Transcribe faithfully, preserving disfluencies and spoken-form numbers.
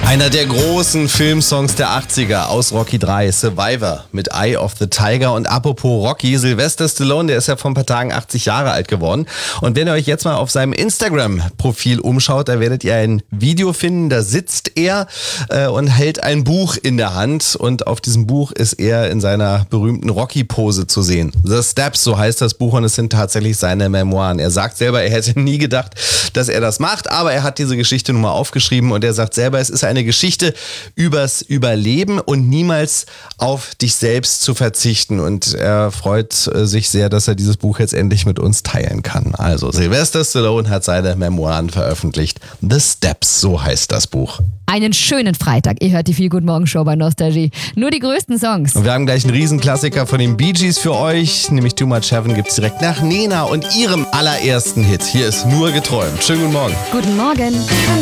Einer der großen Filmsongs der achtziger aus Rocky drei, Survivor mit Eye of the Tiger. Und apropos Rocky, Sylvester Stallone, der ist ja vor ein paar Tagen achtzig Jahre alt geworden. Und wenn ihr euch jetzt mal auf seinem Instagram-Profil umschaut, da werdet ihr ein Video finden, da sitzt er äh, und hält ein Buch in der Hand. Und auf diesem Buch ist er in seiner berühmten Rocky-Pose zu sehen. The Steps, so heißt das Buch, und es sind tatsächlich seine Memoiren. Er sagt selber, er hätte nie gedacht, dass er das macht, aber er hat diese Geschichte nun mal aufgeschrieben und er sagt selber, es ist eine Geschichte übers Überleben und niemals auf dich selbst zu verzichten. Und er freut sich sehr, dass er dieses Buch jetzt endlich mit uns teilen kann. Also Sylvester Stallone hat seine Memoiren veröffentlicht. The Steps, so heißt das Buch. Einen schönen Freitag. Ihr hört die Viel Guten Morgen Show bei Nostalgie. Nur die größten Songs. Und wir haben gleich einen Riesenklassiker von den Bee Gees für euch, nämlich Too Much Heaven gibt's direkt nach Nena und ihrem allerersten Hit. Hier ist Nur geträumt. Schönen guten Morgen. Guten Morgen.